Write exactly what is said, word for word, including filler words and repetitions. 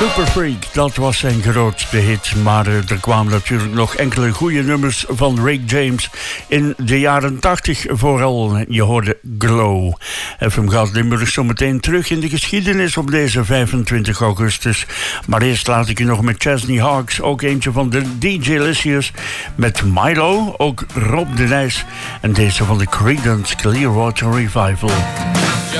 Super Freak, dat was zijn grootste hit. Maar uh, er kwamen natuurlijk nog enkele goede nummers van Rick James in de jaren tachtig. Vooral, je hoorde Glow. F M gaat Limburg zo meteen terug in de geschiedenis op deze vijfentwintig augustus. Maar eerst laat ik je nog met Chesney Hawks, ook eentje van de D J Lycius, met Milo, ook Rob de Nijs en deze van de Creedence Clearwater Revival.